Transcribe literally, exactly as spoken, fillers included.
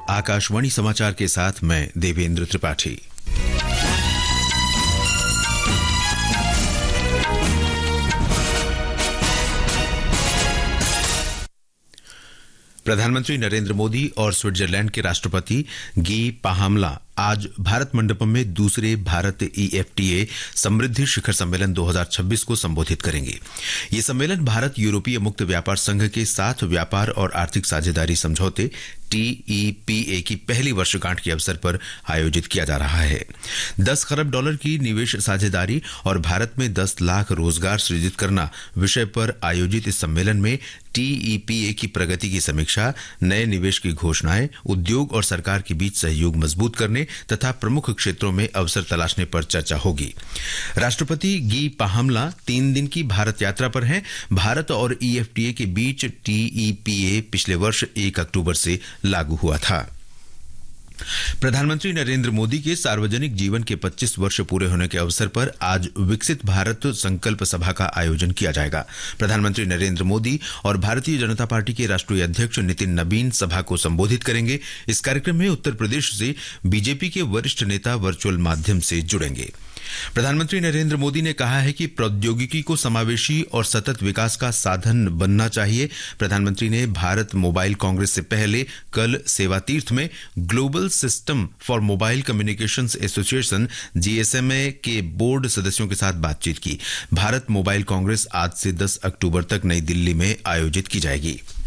आकाशवाणी समाचार के साथ मैं देवेंद्र त्रिपाठी। प्रधानमंत्री नरेंद्र मोदी और स्विट्जरलैंड के राष्ट्रपति गी पाहामला आज भारत मंडपम में दूसरे भारत ईएफटीए समृद्धि शिखर सम्मेलन दो हज़ार छब्बीस को संबोधित करेंगे। ये सम्मेलन भारत यूरोपीय मुक्त व्यापार संघ के साथ व्यापार और आर्थिक साझेदारी समझौते टीईपीए की पहली वर्षगांठ के अवसर पर आयोजित किया जा रहा है। दस खरब डॉलर की निवेश साझेदारी और भारत में दस लाख रोजगार सृजित करना विषय पर आयोजित इस सम्मेलन में टीईपीए की प्रगति की समीक्षा, नए निवेश की घोषणाएं, उद्योग और सरकार के बीच सहयोग मजबूत करने तथा प्रमुख क्षेत्रों में अवसर तलाशने पर चर्चा होगी। राष्ट्रपति गी पाहामला तीन दिन की भारत यात्रा पर हैं। भारत और ईएफटीए के बीच टीईपीए पिछले वर्ष एक अक्टूबर से लागू हुआ था। प्रधानमंत्री नरेंद्र मोदी के सार्वजनिक जीवन के पच्चीस वर्ष पूरे होने के अवसर पर आज विकसित भारत संकल्प सभा का आयोजन किया जाएगा। प्रधानमंत्री नरेंद्र मोदी और भारतीय जनता पार्टी के राष्ट्रीय अध्यक्ष नितिन नबीन सभा को संबोधित करेंगे। इस कार्यक्रम में उत्तर प्रदेश से बीजेपी के वरिष्ठ नेता वर्चुअल माध्यम से जुड़ेंगे। प्रधानमंत्री नरेंद्र मोदी ने कहा है कि प्रौद्योगिकी को समावेशी और सतत विकास का साधन बनना चाहिए। प्रधानमंत्री ने भारत मोबाइल कांग्रेस से पहले कल सेवा तीर्थ में global system for mobile communications association GSMA के बोर्ड सदस्यों के साथ बातचीत की। भारत मोबाइल कांग्रेस आज से दस अक्टूबर तक नई दिल्ली में आयोजित की जाएगी।